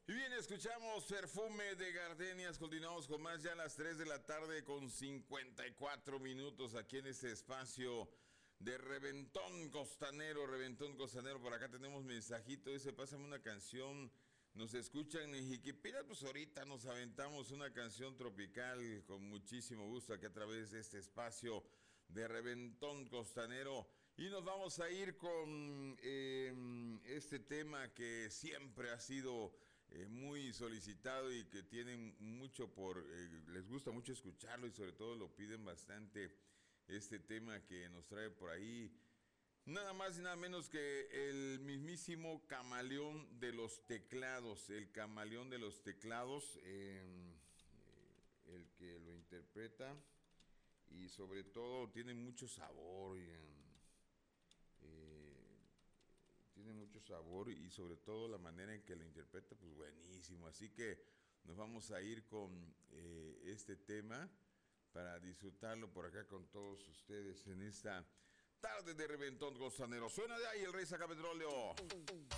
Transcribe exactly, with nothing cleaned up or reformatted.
Y bien, escuchamos Perfume de Gardenias. Continuamos con más ya a las tres de la tarde con cincuenta y cuatro minutos aquí en este espacio de Reventón Costanero. Reventón Costanero, por acá tenemos mensajito. Dice, pásame una canción. Nos escuchan en Jiquipila, pues ahorita nos aventamos una canción tropical con muchísimo gusto aquí a través de este espacio de Reventón Costanero. Y nos vamos a ir con eh, este tema que siempre ha sido eh, muy solicitado y que tienen mucho por, eh, les gusta mucho escucharlo y sobre todo lo piden bastante, este tema que nos trae por ahí. Nada más y nada menos que el mismísimo Camaleón de los Teclados, el Camaleón de los Teclados, eh, el que lo interpreta y sobre todo tiene mucho sabor, eh, tiene mucho sabor y sobre todo la manera en que lo interpreta, pues buenísimo. Así que nos vamos a ir con eh, este tema para disfrutarlo por acá con todos ustedes en esta tarde de Reventón Costanero. Suena de ahí el Rey Saca Petróleo.